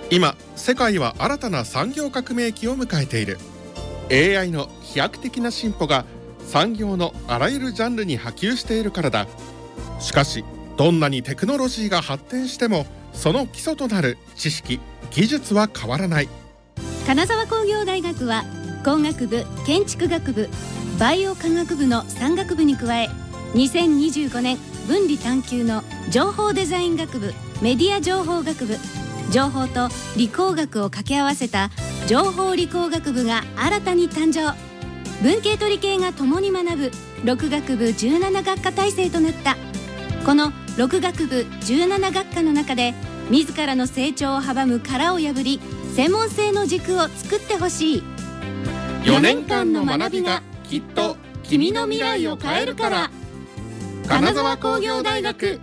今世界は新たな産業革命期を迎えている。 AI の飛躍的な進歩が産業のあらゆるジャンルに波及しているからだ。しかしどんなにテクノロジーが発展してもその基礎となる知識・技術は変わらない。 金沢工業大学は工学部、建築学部、バイオ科学部の3学部に加え、2025年分離探究の情報デザイン学部、メディア情報学部、情報と理工学を掛け合わせた情報理工学部が新たに誕生。文系と理系が共に学ぶ6学部17学科体制となった。この6学部17学科の中で自らの成長を阻む殻を破り、専門性の軸を作ってほしい。 4年間の学びがきっと君の未来を変えるから。金沢工業大学。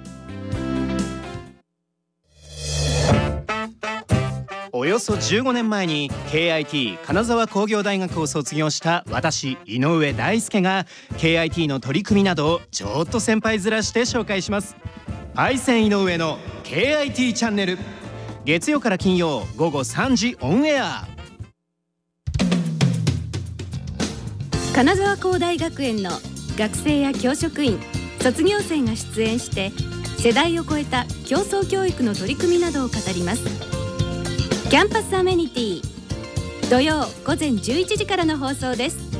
およそ15年前に KIT 金沢工業大学を卒業した私井上大輔が KIT の取り組みなどをちょっと先輩面して紹介します。パイセン井上の KIT チャンネル、月曜から金曜午後3時オンエア。 金沢工大学園の学生や教職員、卒業生が出演して世代を超えた競争教育の取り組みなどを語ります。キャンパスアメニティ、土曜午前11時からの放送です。